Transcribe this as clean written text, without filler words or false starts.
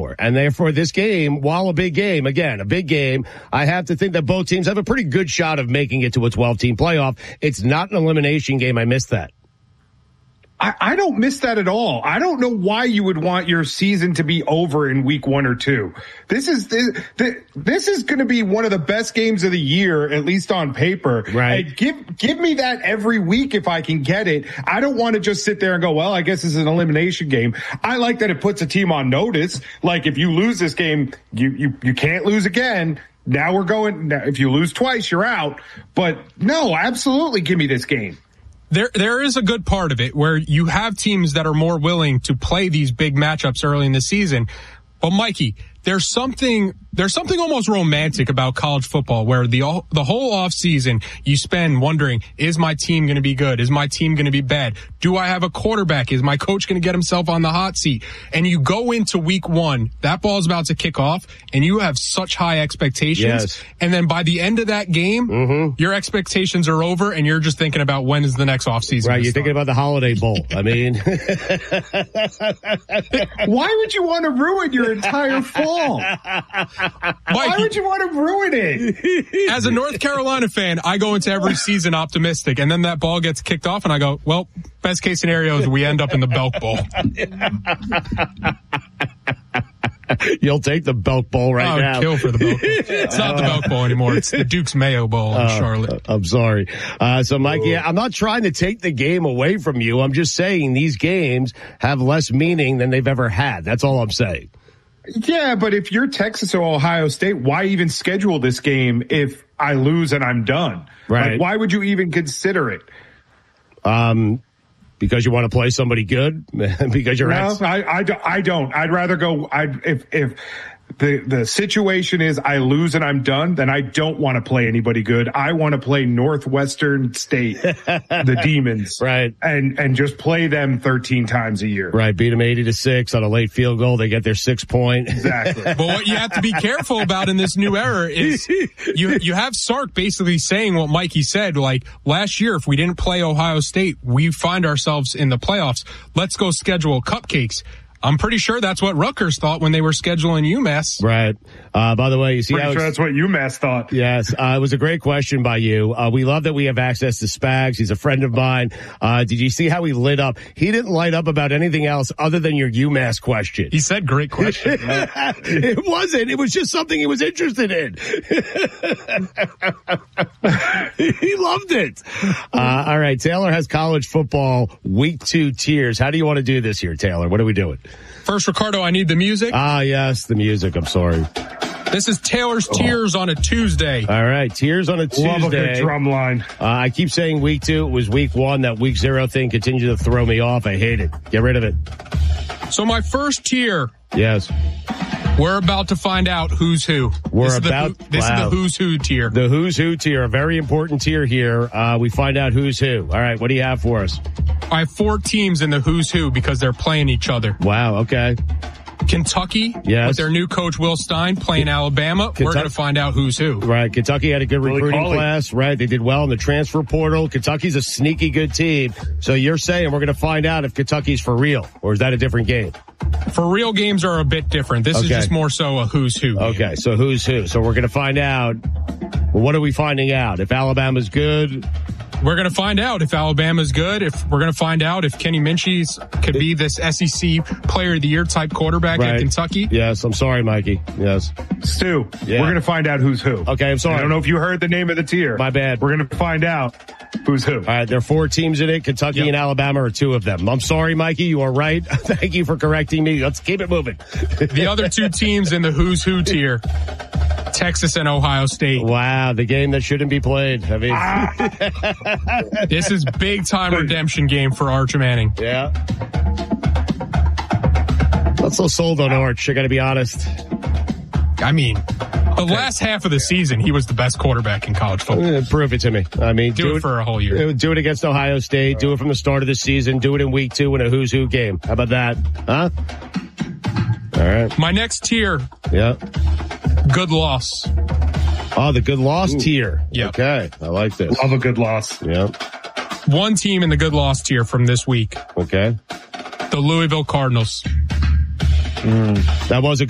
for. And therefore, this game, while a big game, I have to think that both teams have a pretty good shot of making it to a 12-team playoff. It's not an elimination game. I missed that. I don't miss that at all. I don't know why you would want your season to be over in week 1 or 2. This is going to be one of the best games of the year, at least on paper. Right. And give me that every week if I can get it. I don't want to just sit there and go, well, I guess this is an elimination game. I like that it puts a team on notice. Like if you lose this game, you can't lose again. Now we're going, if you lose twice, you're out. But no, absolutely give me this game. There is a good part of it where you have teams that are more willing to play these big matchups early in the season. But Mikey, there's something almost romantic about college football where the whole off season you spend wondering, is my team going to be good? Is my team going to be bad? Do I have a quarterback? Is my coach going to get himself on the hot seat? And you go into week 1, that ball's about to kick off and you have such high expectations. Yes. And then by the end of that game, your expectations are over and you're just thinking about when is the next off season. Right. You're thinking about the Holiday Bowl. I mean, why would you want to ruin your entire fall? Why would you want to ruin it? As a North Carolina fan, I go into every season optimistic, and then that ball gets kicked off, and I go, well, best case scenario is we end up in the Belk Bowl. You'll take the Belk Bowl right now. Kill for the Belk Bowl. It's not the Belk Bowl anymore. It's the Duke's Mayo Bowl in Charlotte. I'm sorry. So, Mikey, I'm not trying to take the game away from you. I'm just saying these games have less meaning than they've ever had. That's all I'm saying. Yeah, but if you're Texas or Ohio State, why even schedule this game if I lose and I'm done? Right. Like, why would you even consider it? Because you want to play somebody good? Because you're I don't. I'd rather go. If the situation is I lose and I'm done, then I don't want to play anybody good. I want to play Northwestern State, the Demons, right, and just play them 13 times a year. Right, beat them 80-6 on a late field goal. They get their 6 point. Exactly. But what you have to be careful about in this new era is you have Sark basically saying what Mikey said. Like last year, if we didn't play Ohio State, we find ourselves in the playoffs. Let's go schedule cupcakes. I'm pretty sure that's what Rutgers thought when they were scheduling UMass. Right. By the way, you see, pretty sure that's what UMass thought. Yes. It was a great question by you. We love that we have access to Spags. He's a friend of mine. Did you see how he lit up? He didn't light up about anything else other than your UMass question. He said, great question. It wasn't. It was just something he was interested in. He loved it. All right. Taylor has college football week 2 tiers. How do you want to do this here, Taylor? What are we doing? First, Ricardo, I need the music. Yes, the music. I'm sorry. This is Taylor's Tiers on a Tuesday. All right, Tiers on a Tuesday. Love a good drum line. I keep saying week 2. It was week 1. That week 0 thing continues to throw me off. I hate it. Get rid of it. So my first tier. Yes. We're about to find out who's who. This is the who's who tier. The who's who tier, a very important tier here. We find out who's who. All right, what do you have for us? I have 4 teams in the who's who because they're playing each other. Wow, okay. Kentucky, yes, with their new coach Will Stein playing Alabama. We're going to find out who's who. Right, Kentucky had a good recruiting class. Right, they did well in the transfer portal. Kentucky's a sneaky good team. So you're saying we're going to find out if Kentucky's for real, or is that a different game? For real games are a bit different. This is just more so a who's who game. Okay, so who's who. So we're going to find out. Well, what are we finding out? If Alabama's good? We're going to find out if Alabama's good. We're going to find out if Kenny Minchie could be this SEC Player of the Year type quarterback at Kentucky. Yes, I'm sorry, Mikey. Yes. Stu, we're going to find out who's who. Okay, I'm sorry. I don't know if you heard the name of the tier. My bad. We're going to find out who's who. All right, there are 4 teams in it. Kentucky and Alabama are 2 of them. I'm sorry, Mikey. You are right. Thank you for correcting me. Let's keep it moving. The other 2 teams in the who's who tier. Texas and Ohio State. Wow, the game that shouldn't be played. I mean, this is big time redemption game for Arch Manning. Yeah. Not so sold on Arch, I got to be honest. I mean, the last half of the season, he was the best quarterback in college football. Prove it to me. I mean, do it for a whole year. Do it against Ohio State. Do it from the start of the season. Do it in week 2 in a who's who game. How about that? Huh? All right. My next tier. Yeah. Good loss. Oh, the good loss tier. Yeah. Okay. I like this. Love a good loss. Yeah. 1 team in the good loss tier from this week. Okay. The Louisville Cardinals. That was a